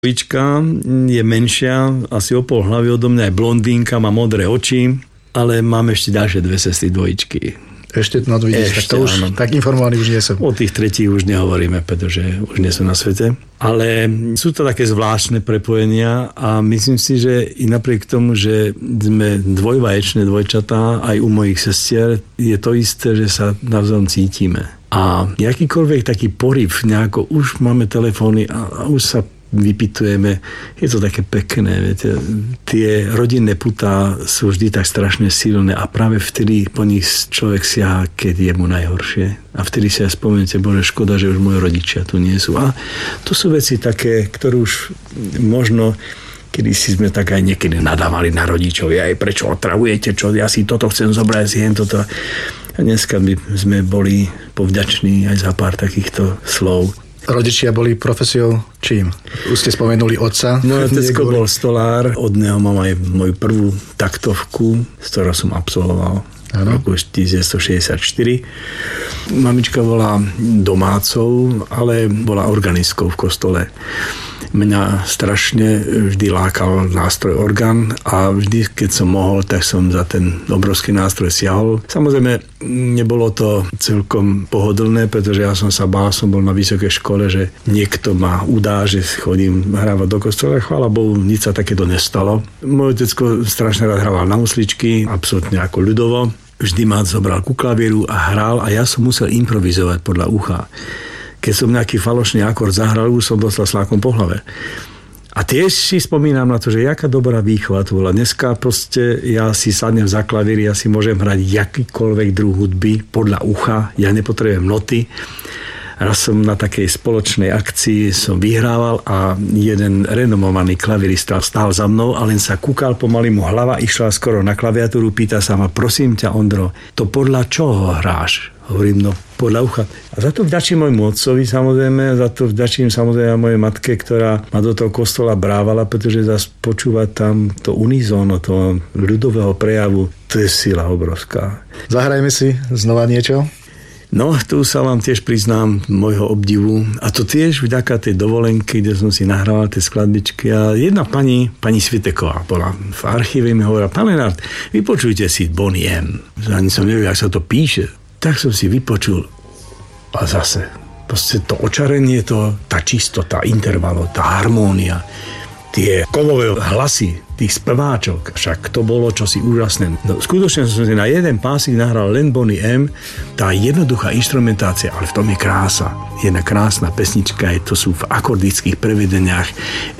Dvojička je menšia, asi o pol hlavy odo mňa, je blondínka, má modré oči, ale mám ešte ďalšie dve sestry dvojičky. Ešte, no vidíš, tak to už, áno. Tak informovaný už nie som. O tých tretích už nehovoríme, pretože už nie sú na svete. Ale sú to také zvláštne prepojenia a myslím si, že i napriek tomu, že sme dvojvaječné dvojčatá, aj u mojich sestier, je to isté, že sa navzájom cítime. A jakýkoľvek taký poryv, nejako už máme telefóny a už sa vypitujeme, je to také pekné, viete. Tie rodinné putá sú vždy tak strašne silné a práve vtedy po nich človek siaha, keď je mu najhoršie. A vtedy si aj spomeniete, bože, škoda, že už moji rodičia tu nie sú. A to sú veci také, ktoré už možno kedy si sme tak aj niekedy nadávali na rodičov, aj prečo otravujete, čo ja si toto chcem zobrať, si jen toto. A dneska by sme boli povďační aj za pár takýchto slov. Rodičia boli profesiou čím? Už ste spomenuli otca. Môj otecko bol stolár, od neho mám aj moju prvú taktovku, z ktorou som absolvoval v roku 1964. Mamička bola domácou, ale bola organistkou v kostole. Mňa strašne vždy lákal nástroj orgán a vždy, keď som mohol, tak som za ten obrovský nástroj siahol. Samozrejme, nebolo to celkom pohodlné, pretože ja som sa bál, som bol na vysokej škole, že niekto ma udá, že chodím hrávať do kostola. Chvála Bohu, nič sa takéto nestalo. Môj otecko strašne rád hrával na husličky, absolútne ako ľudovo. Vždy ma zobral ku klavíru a hral a ja som musel improvizovať podľa ucha. Keď som nejaký falošný akord zahral, už som dostal slákom po hlave. A tiež si spomínam na to, že jaká dobrá výchova to bola. Dneska proste ja si sadnem za klavír, ja si môžem hrať jakýkoľvek druh hudby podľa ucha, ja nepotrebujem noty. Raz som na takej spoločnej akcii som vyhrával a jeden renomovaný klavirista stál za mnou a len sa kúkal, pomaly mu hlava išla skoro na klaviatúru, pýta sa ma, prosím ťa, Ondro, to podľa čoho hráš? Hovorím, no podľa ucha. A za to vďačím môjmu otcovi samozrejme, za to vďačím samozrejme mojej matke, ktorá ma do toho kostola brávala, pretože zase počúvať tam to unizóno, to ľudového prejavu, to je sila obrovská. Zahrajme si znova niečo. No, tu sa vám tiež priznám môjho obdivu. A to tiež vďaka tej dovolenky, kde som si nahrával tie skladbičky. A jedna pani Sviteková bola v archíve, mi hovorila, pán Lenart, vypočujte si Bonnie M. Ani som neviem, jak sa to píše. Tak som si vypočul a zase proste to očarenie, tá čistota, intervalo, tá harmónia, tie kovové hlasy tých speváčok, však to bolo čosi úžasné. No, skutočne som si na jeden pásik nahral len Bonnie M, tá jednoduchá instrumentácia, ale v tom je krása. Jedna krásna pesnička, to sú v akordických prevedeniach